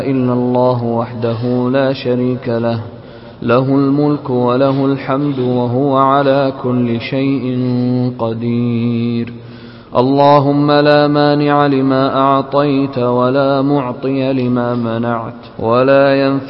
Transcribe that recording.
إلا الله وحده لا شريك له، له الملك وله الحمد وهو على كل شيء قدير. اللهم لا مانع لما أعطيت ولا معطي لما منعت ولا ينفع